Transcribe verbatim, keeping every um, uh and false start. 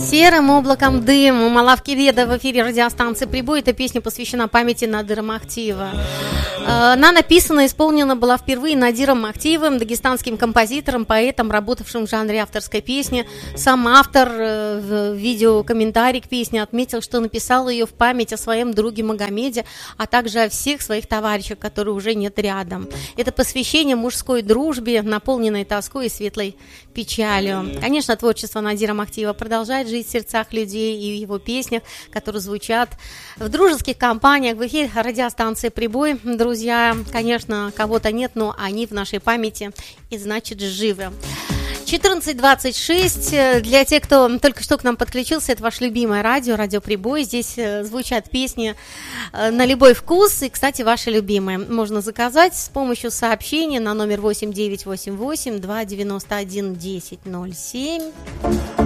Серым облаком дым. Малавки Веда в эфире радиостанции «Прибой». Эта песня посвящена памяти Надыра Махтиева. Она написана и исполнена была впервые Надиром Махтиевым, дагестанским композитором, поэтом, работавшим в жанре авторской песни. Сам автор в видеокомментарии к песне отметил, что написал ее в память о своем друге Магомеде, а также о всех своих товарищах, которые уже нет рядом. Это посвящение мужской дружбе, наполненной тоской и светлой печалью. Конечно, творчество Надира Махтиева продолжает жить в сердцах людей и в его песнях, которые звучат в дружеских компаниях, в эфире радиостанции «Прибой». Друзья, конечно, кого-то нет, но они в нашей памяти и, значит, живы. четырнадцать двадцать шесть. Для тех, кто только что к нам подключился, это ваше любимое радио, радио «Прибой». Здесь звучат песни на любой вкус. И, кстати, ваши любимые можно заказать с помощью сообщения на номер восемь девять восемь восемь два девяносто один десять ноль семь.